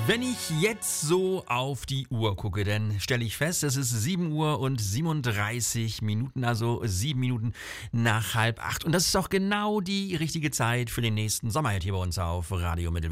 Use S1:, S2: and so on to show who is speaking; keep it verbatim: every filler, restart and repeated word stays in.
S1: Wenn ich jetzt so auf die Uhr gucke, dann stelle ich fest, es ist sieben Uhr und siebenunddreißig Minuten, also sieben Minuten nach halb acht. Und das ist auch genau die richtige Zeit für den nächsten Sommerhit hier bei uns auf Radio Mittelwelle.